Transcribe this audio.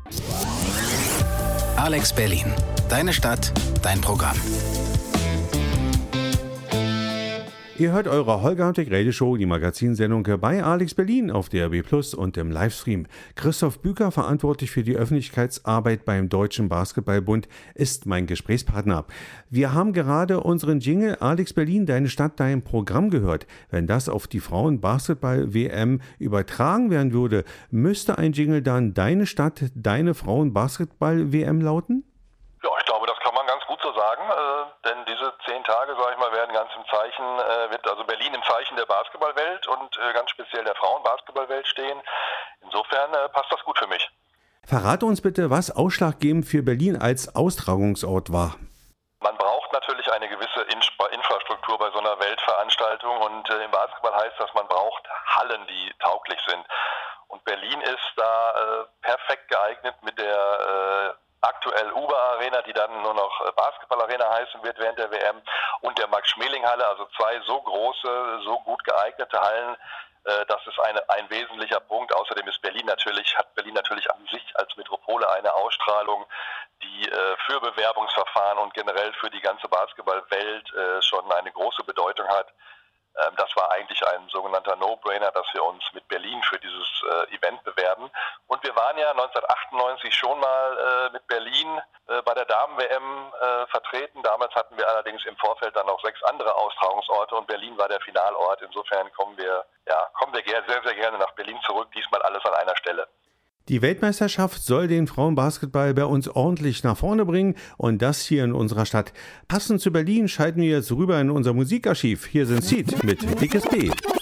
Alex Berlin. Deine Stadt, dein Programm. Ihr hört eure Holger und Dick Radio Show, die Magazinsendung bei Alex Berlin auf DRB Plus und im Livestream. Christoph Büker, verantwortlich für die Öffentlichkeitsarbeit beim Deutschen Basketballbund, ist mein Gesprächspartner. Wir haben gerade unseren Jingle Alex Berlin, deine Stadt, dein Programm gehört. Wenn das auf die Frauen-Basketball-WM übertragen werden würde, müsste ein Jingle dann deine Stadt, deine Frauen-Basketball-WM lauten? Ja, ich glaube, das kann man ganz gut so sagen, denn diese 10 Tage, sage ich mal, werden ganz im Zeichen, wird also Berlin im Zeichen der Basketballwelt und ganz speziell der Frauenbasketballwelt stehen. Insofern passt das gut für mich. Verrate uns bitte, was ausschlaggebend für Berlin als Austragungsort war. Man braucht natürlich eine gewisse Infrastruktur bei so einer Weltveranstaltung und im Basketball heißt das, man braucht Hallen, die tauglich sind. Und Berlin ist da perfekt geeignet mit der aktuell UBA-Arena, die dann nur noch Basketball-Arena heißen wird während der WM, und der Max-Schmeling-Halle, also 2 so große, so gut geeignete Hallen. Das ist ein wesentlicher Punkt. Außerdem hat Berlin natürlich an sich als Metropole eine Ausstrahlung, die für Bewerbungsverfahren und generell für die ganze Basketballwelt schon eine große Bedeutung hat. Das war eigentlich ein sogenannter No-Brainer, dass wir uns mit Berlin für dieses Event bewerben. Und wir waren ja 1998 schon mal mit Berlin bei der Damen-WM vertreten. Damals hatten wir allerdings im Vorfeld dann noch 6 andere Austragungsorte und Berlin war der Finalort. Insofern kommen wir sehr, sehr gerne nach Berlin zurück. Diesmal alles an einer Stelle. Die Weltmeisterschaft soll den Frauenbasketball bei uns ordentlich nach vorne bringen und das hier in unserer Stadt. Passend zu Berlin schalten wir jetzt rüber in unser Musikarchiv. Hier sind Seed mit Dickes B.